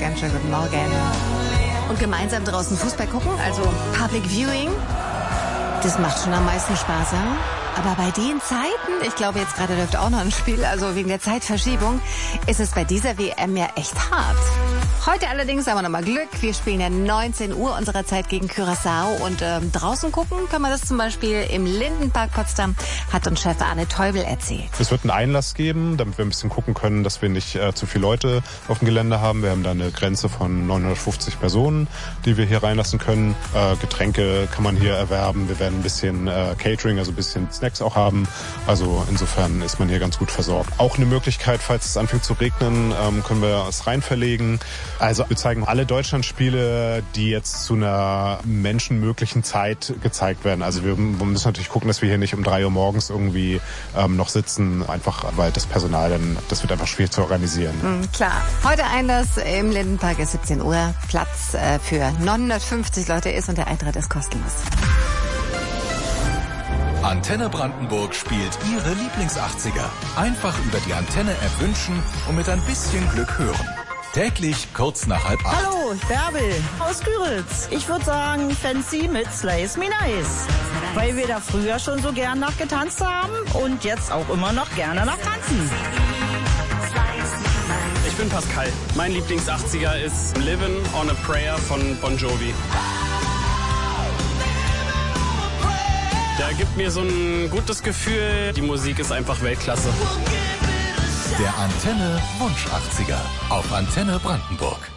Morgen, schönen guten Morgen. Und gemeinsam draußen Fußball gucken, also Public Viewing, das macht schon am meisten Spaß, ja? Aber bei den Zeiten, ich glaube jetzt gerade läuft auch noch ein Spiel, also wegen der Zeitverschiebung, ist es bei dieser WM ja echt hart. Heute allerdings haben wir nochmal Glück. Wir spielen ja 19 Uhr unserer Zeit gegen Curaçao und draußen gucken kann man das zum Beispiel im Lindenpark Potsdam, hat uns Chef Arne Teubel erzählt. Es wird einen Einlass geben, damit wir ein bisschen gucken können, dass wir nicht zu viele Leute auf dem Gelände haben. Wir haben da eine Grenze von 950 Personen, die wir hier reinlassen können. Getränke kann man hier erwerben. Wir werden ein bisschen Catering, also ein bisschen Snacks auch haben. Also insofern ist man hier ganz gut versorgt. Auch eine Möglichkeit, falls es anfängt zu regnen, können wir es rein verlegen. Also wir zeigen alle Deutschlandspiele, die jetzt zu einer menschenmöglichen Zeit gezeigt werden. Also wir müssen natürlich gucken, dass wir hier nicht um 3 Uhr morgens irgendwie noch sitzen, einfach weil das Personal das wird einfach schwierig zu organisieren. Klar. Heute Einlass im Lindenpark ist 17 Uhr. Platz für 950 Leute ist und der Eintritt ist kostenlos. Antenne Brandenburg spielt Ihre Lieblings-80er. Einfach über die Antenne-App wünschen und mit ein bisschen Glück hören. Täglich kurz nach 7:30. Hallo, Bärbel aus Güritz. Ich würde sagen Fancy mit Slice Me Nice. Weil wir da früher schon so gern nachgetanzt haben und jetzt auch immer noch gerne nachtanzen. Ich bin Pascal. Mein Lieblings-80er ist Livin' on a Prayer von Bon Jovi. Der gibt mir so ein gutes Gefühl. Die Musik ist einfach Weltklasse. Der Antenne Wunsch 80er auf Antenne Brandenburg.